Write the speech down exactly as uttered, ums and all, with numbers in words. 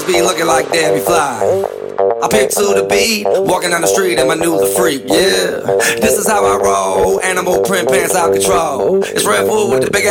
girls be looking like Debbie Fly. I pick to the beat, walking down the street and my new the freak, yeah. This is how I roll, animal print pants out control. It's Red Bull with the big